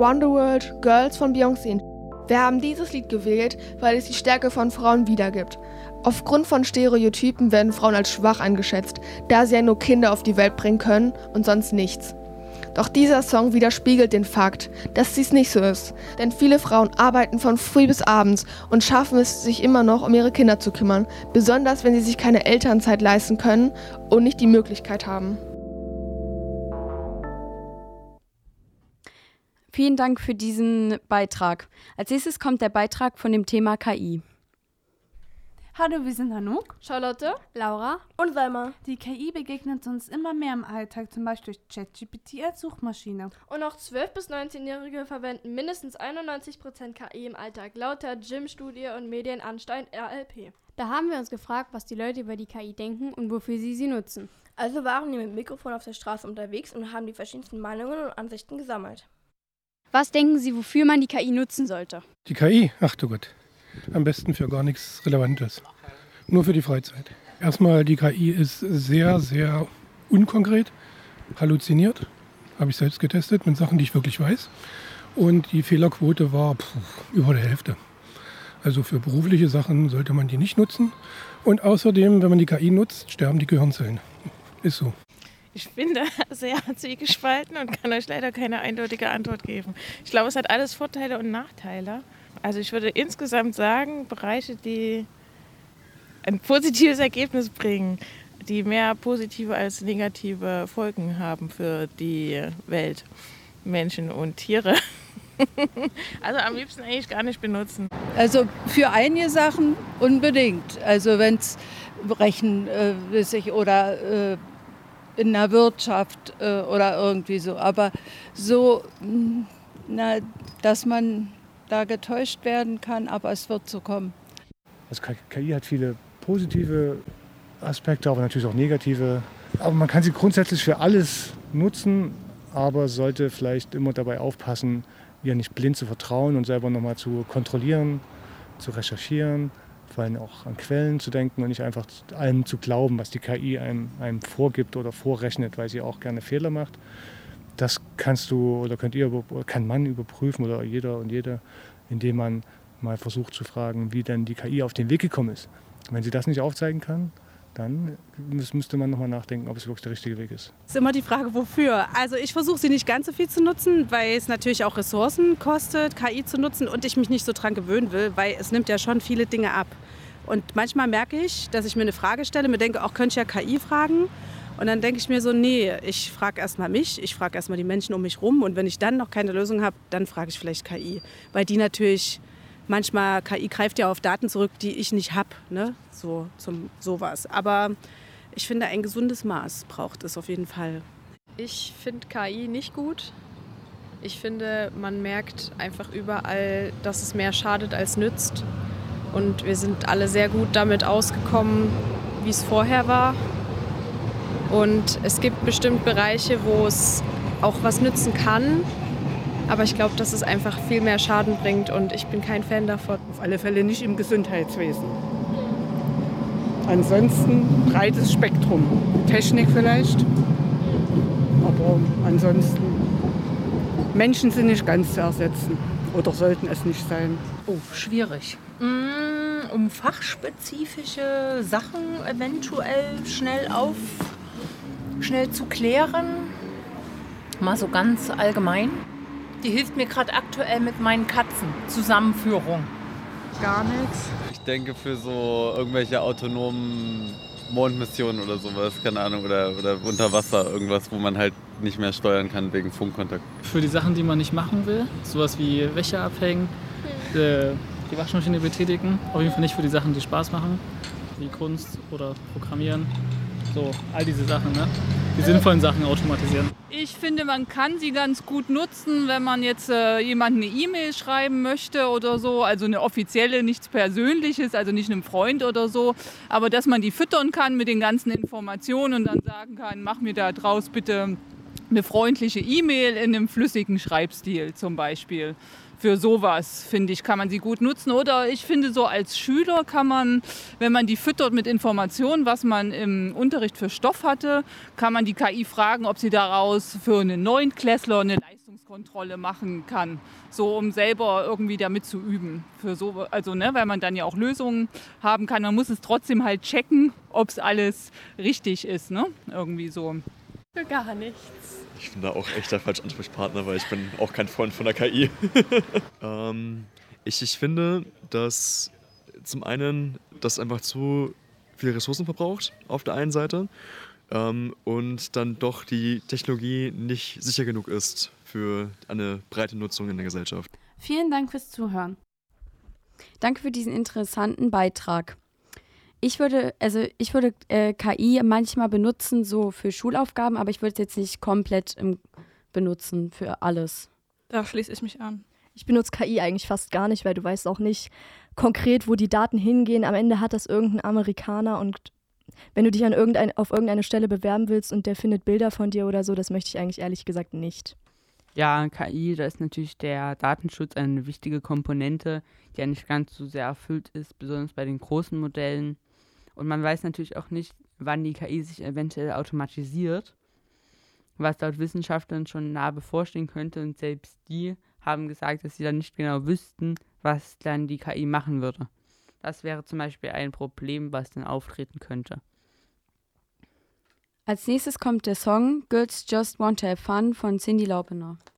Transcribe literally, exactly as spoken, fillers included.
Wonderworld, Girls von Beyoncé. Wir haben dieses Lied gewählt, weil es die Stärke von Frauen wiedergibt. Aufgrund von Stereotypen werden Frauen als schwach eingeschätzt, da sie ja nur Kinder auf die Welt bringen können und sonst nichts. Doch dieser Song widerspiegelt den Fakt, dass dies nicht so ist. Denn viele Frauen arbeiten von früh bis abends und schaffen es sich immer noch, um ihre Kinder zu kümmern. Besonders, wenn sie sich keine Elternzeit leisten können und nicht die Möglichkeit haben. Vielen Dank für diesen Beitrag. Als nächstes kommt der Beitrag von dem Thema K I. Hallo, wir sind Hanouk, Charlotte, Laura und Selma. Die K I begegnet uns immer mehr im Alltag, zum Beispiel durch ChatGPT als Suchmaschine. Und auch zwölf- bis neunzehnjährige verwenden mindestens einundneunzig Prozent K I im Alltag, laut der G I M-Studie und Medienanstalt R L P. Da haben wir uns gefragt, was die Leute über die K I denken und wofür sie sie nutzen. Also waren wir mit dem Mikrofon auf der Straße unterwegs und haben die verschiedensten Meinungen und Ansichten gesammelt. Was denken Sie, wofür man die K I nutzen sollte? Die K I? Ach du Gott. Am besten für gar nichts Relevantes. Nur für die Freizeit. Erstmal, die K I ist sehr, sehr unkonkret, halluziniert. Habe ich selbst getestet mit Sachen, die ich wirklich weiß. Und die Fehlerquote war pff, über die Hälfte. Also für berufliche Sachen sollte man die nicht nutzen. Und außerdem, wenn man die K I nutzt, sterben die Gehirnzellen. Ist so. Ich bin da sehr zwiegespalten und kann euch leider keine eindeutige Antwort geben. Ich glaube, es hat alles Vorteile und Nachteile. Also ich würde insgesamt sagen, Bereiche, die ein positives Ergebnis bringen, die mehr positive als negative Folgen haben für die Welt, Menschen und Tiere. Also am liebsten eigentlich gar nicht benutzen. Also für einige Sachen unbedingt. Also wenn es rechenwissig oder äh, in der Wirtschaft äh, oder irgendwie so. Aber so, na, dass man da getäuscht werden kann, aber es wird so kommen. Also K I hat viele positive Aspekte, aber natürlich auch negative. Aber man kann sie grundsätzlich für alles nutzen, aber sollte vielleicht immer dabei aufpassen, ihr nicht blind zu vertrauen und selber nochmal zu kontrollieren, zu recherchieren, vor allem auch an Quellen zu denken und nicht einfach allem zu glauben, was die K I einem, einem vorgibt oder vorrechnet, weil sie auch gerne Fehler macht. Das kannst du oder könnt ihr, kann man überprüfen oder jeder und jede, indem man mal versucht zu fragen, wie denn die K I auf den Weg gekommen ist. Wenn sie das nicht aufzeigen kann, dann müsste man nochmal nachdenken, ob es wirklich der richtige Weg ist. Es ist immer die Frage, wofür. Also ich versuche sie nicht ganz so viel zu nutzen, weil es natürlich auch Ressourcen kostet, K I zu nutzen und ich mich nicht so dran gewöhnen will, weil es nimmt ja schon viele Dinge ab. Und manchmal merke ich, dass ich mir eine Frage stelle, mir denke, auch könnte ich ja K I fragen. Und dann denke ich mir so, nee, ich frage erstmal mich, ich frage erstmal die Menschen um mich rum und wenn ich dann noch keine Lösung habe, dann frage ich vielleicht K I. Weil die natürlich, manchmal, K I greift ja auf Daten zurück, die ich nicht habe, ne? So, zum sowas. Aber ich finde, ein gesundes Maß braucht es auf jeden Fall. Ich finde K I nicht gut. Ich finde, man merkt einfach überall, dass es mehr schadet als nützt. Und wir sind alle sehr gut damit ausgekommen, wie es vorher war. Und es gibt bestimmt Bereiche, wo es auch was nützen kann. Aber ich glaube, dass es einfach viel mehr Schaden bringt und ich bin kein Fan davon. Auf alle Fälle nicht im Gesundheitswesen. Ansonsten breites Spektrum. Technik vielleicht. Aber ansonsten, Menschen sind nicht ganz zu ersetzen oder sollten es nicht sein. Oh, schwierig. Mm, um fachspezifische Sachen eventuell schnell auf, schnell zu klären. Mal so ganz allgemein. Die hilft mir gerade aktuell mit meinen Katzen. Zusammenführung. Gar nichts. Ich denke für so irgendwelche autonomen Mondmissionen oder sowas, keine Ahnung, oder, oder unter Wasser irgendwas, wo man halt nicht mehr steuern kann wegen Funkkontakt. Für die Sachen, die man nicht machen will, sowas wie Wäsche abhängen, äh, die Waschmaschine betätigen, auf jeden Fall nicht für die Sachen, die Spaß machen, wie Kunst oder Programmieren, so all diese Sachen, ne? Die sinnvollen Sachen automatisieren. Ich finde, man kann sie ganz gut nutzen, wenn man jetzt äh, jemandem eine E-Mail schreiben möchte oder so. Also eine offizielle, nichts Persönliches, also nicht einem Freund oder so. Aber dass man die füttern kann mit den ganzen Informationen und dann sagen kann, mach mir da draus bitte eine freundliche E-Mail in einem flüssigen Schreibstil zum Beispiel. Für sowas, finde ich, kann man sie gut nutzen. Oder ich finde, so als Schüler kann man, wenn man die füttert mit Informationen, was man im Unterricht für Stoff hatte, kann man die K I fragen, ob sie daraus für einen Neunklässler eine Leistungskontrolle Datenkontrolle machen kann, so um selber irgendwie damit zu üben. Für so, also ne, weil man dann ja auch Lösungen haben kann. Man muss es trotzdem halt checken, ob es alles richtig ist, ne? Irgendwie so. Für gar nichts. Ich bin da auch echt der falsche Ansprechpartner, weil ich bin auch kein Freund von der K I. ähm, ich, ich finde, dass zum einen das einfach zu viele Ressourcen verbraucht auf der einen Seite ähm, und dann doch die Technologie nicht sicher genug ist für eine breite Nutzung in der Gesellschaft. Vielen Dank fürs Zuhören. Danke für diesen interessanten Beitrag. Ich würde, also ich würde äh, K I manchmal benutzen, so für Schulaufgaben, aber ich würde es jetzt nicht komplett ähm, benutzen für alles. Da schließe ich mich an. Ich benutze K I eigentlich fast gar nicht, weil du weißt auch nicht konkret, wo die Daten hingehen. Am Ende hat das irgendein Amerikaner und wenn du dich an irgendein, auf irgendeine Stelle bewerben willst und der findet Bilder von dir oder so, das möchte ich eigentlich ehrlich gesagt nicht. Ja, K I, da ist natürlich der Datenschutz eine wichtige Komponente, die ja nicht ganz so sehr erfüllt ist, besonders bei den großen Modellen. Und man weiß natürlich auch nicht, wann die K I sich eventuell automatisiert, was laut Wissenschaftlern schon nah bevorstehen könnte. Und selbst die haben gesagt, dass sie dann nicht genau wüssten, was dann die K I machen würde. Das wäre zum Beispiel ein Problem, was dann auftreten könnte. Als nächstes kommt der Song Girls Just Want to Have Fun von Cyndi Lauper.